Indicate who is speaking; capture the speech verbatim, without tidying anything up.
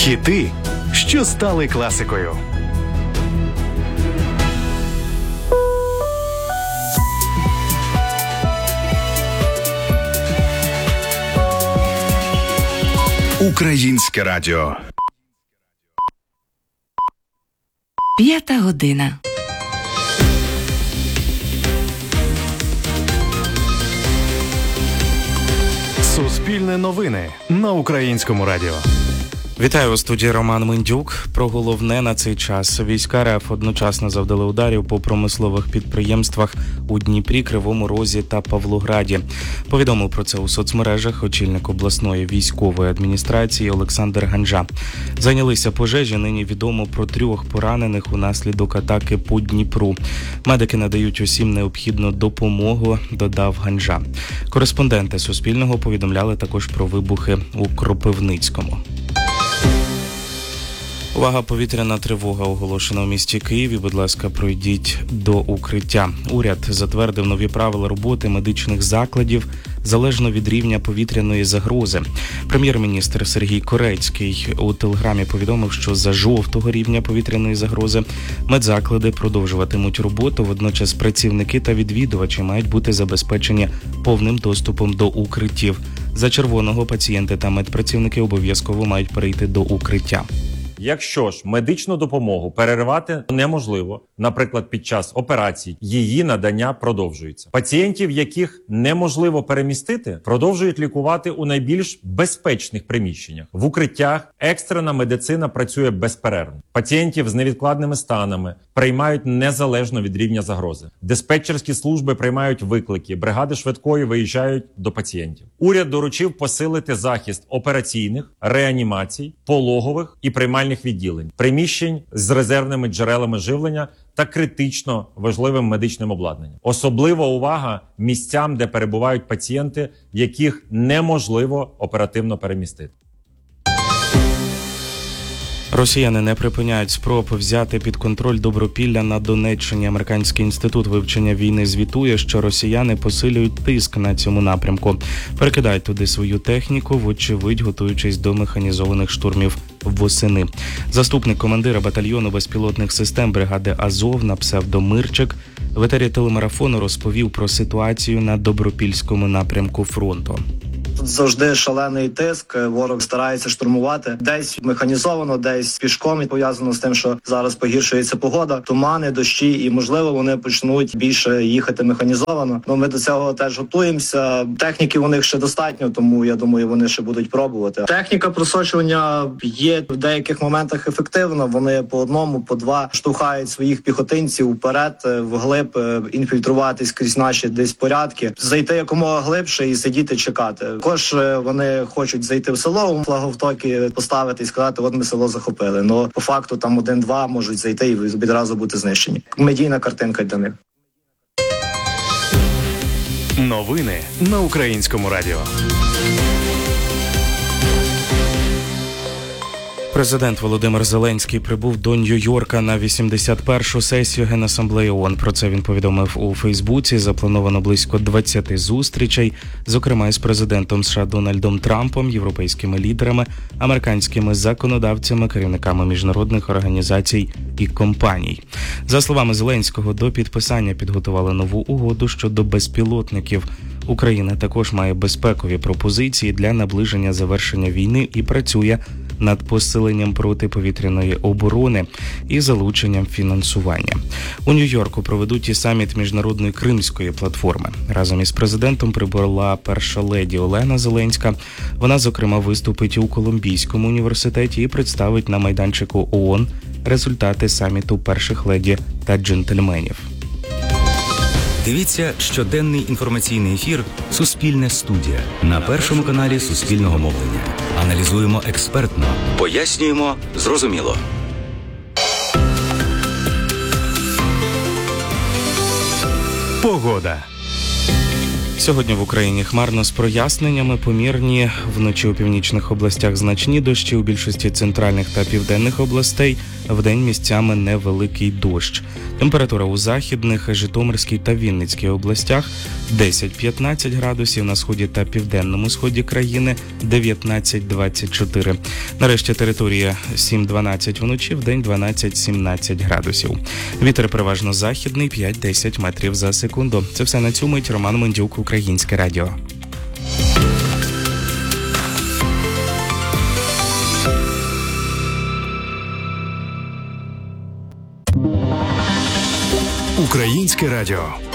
Speaker 1: Хіти, що стали класикою. Українське радіо.
Speaker 2: П'ята година.
Speaker 1: Суспільне новини на Українському радіо.
Speaker 3: Вітаю, у студії Роман Мендюк. Про головне на цей час. Війська РФ одночасно завдали ударів по промислових підприємствах у Дніпрі, Кривому Розі та Павлограді. Повідомив про це у соцмережах очільник обласної військової адміністрації Олександр Ганжа. Зайнялися пожежі, нині відомо про трьох поранених унаслідок атаки по Дніпру. Медики надають усім необхідну допомогу, додав Ганжа. Кореспонденти Суспільного повідомляли також про вибухи у Кропивницькому. Увага, повітряна тривога оголошена у місті Києві. Будь ласка, пройдіть до укриття. Уряд затвердив нові правила роботи медичних закладів залежно від рівня повітряної загрози. Прем'єр-міністр Сергій Корецький у телеграмі повідомив, що за жовтого рівня повітряної загрози медзаклади продовжуватимуть роботу. Водночас працівники та відвідувачі мають бути забезпечені повним доступом до укриттів. За червоного пацієнти та медпрацівники обов'язково мають перейти до укриття.
Speaker 4: Якщо ж медичну допомогу переривати неможливо, наприклад, під час операцій, її надання продовжується. Пацієнтів, яких неможливо перемістити, продовжують лікувати у найбільш безпечних приміщеннях. В укриттях екстрена медицина працює безперервно. Пацієнтів з невідкладними станами приймають незалежно від рівня загрози. Диспетчерські служби приймають виклики, бригади швидкої виїжджають до пацієнтів. Уряд доручив посилити захист операційних, реанімацій, пологових і приймальних відділень, приміщень з резервними джерелами живлення та критично важливим медичним обладнанням. Особлива увага місцям, де перебувають пацієнти, яких неможливо оперативно перемістити.
Speaker 3: Росіяни не припиняють спроб взяти під контроль Добропілля на Донеччині. Американський інститут вивчення війни звітує, що росіяни посилюють тиск на цьому напрямку. Перекидають туди свою техніку, вочевидь готуючись до механізованих штурмів восени. Заступник командира батальйону безпілотних систем бригади Азов на псевдо Мирчик в етері телемарафону розповів про ситуацію на Добропільському напрямку фронту.
Speaker 5: Тут завжди шалений тиск, ворог старається штурмувати. Десь механізовано, десь пішком, і пов'язано з тим, що зараз погіршується погода, тумани, дощі, і, можливо, вони почнуть більше їхати механізовано. Ну, ми до цього теж готуємося. Техніки у них ще достатньо, тому, я думаю, вони ще будуть пробувати. Техніка просочування є в деяких моментах ефективна. Вони по одному, по два штовхають своїх піхотинців вперед, вглиб, інфільтруватись крізь наші десь порядки, зайти якомога глибше і сидіти, чекати. Також вони хочуть зайти в село, флаговтоки поставити і сказати, от ми село захопили. Ну, по факту там один-два можуть зайти і відразу бути знищені. Медійна картинка для них.
Speaker 1: Новини на Українському радіо.
Speaker 3: Президент Володимир Зеленський прибув до Нью-Йорка на вісімдесят першу сесію Генасамблеї ООН. Про це він повідомив у Фейсбуці. Заплановано близько двадцяти зустрічей, зокрема із президентом США Дональдом Трампом, європейськими лідерами, американськими законодавцями, керівниками міжнародних організацій і компаній. За словами Зеленського, до підписання підготували нову угоду щодо безпілотників. Україна також має безпекові пропозиції для наближення завершення війни і працює над посиленням протиповітряної оборони і залученням фінансування. У Нью-Йорку проведуть і саміт міжнародної Кримської платформи. Разом із президентом прибула перша леді Олена Зеленська. Вона, зокрема, виступить у Колумбійському університеті і представить на майданчику ООН результати саміту перших леді та джентльменів.
Speaker 6: Дивіться щоденний інформаційний ефір «Суспільне студія» на Першому каналі Суспільного мовлення. Аналізуємо експертно, пояснюємо зрозуміло.
Speaker 1: Погода.
Speaker 3: Сьогодні в Україні хмарно з проясненнями, помірні, вночі у північних областях значні дощі, у більшості центральних та південних областей, вдень місцями невеликий дощ. Температура у західних, Житомирській та Вінницькій областях десять-п'ятнадцять градусів, на сході та південному сході країни дев'ятнадцять-двадцять чотири. Нарешті територія сім-дванадцять вночі, вдень дванадцять-сімнадцять градусів. Вітер переважно західний п'ять-десять метрів за секунду. Це все на цю мить. Роман Мендюк, Українське радіо.
Speaker 1: Українське радіо.